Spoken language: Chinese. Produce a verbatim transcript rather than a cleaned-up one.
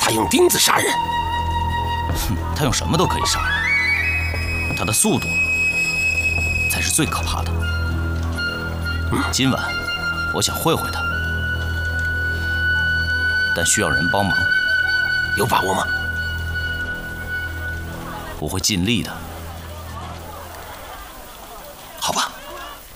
他用钉子杀人。 哼，他用什么都可以杀人，他的速度才是最可怕的。 嗯、 今晚我想会会他，但需要人帮忙。 有把握吗？ 我会尽力的。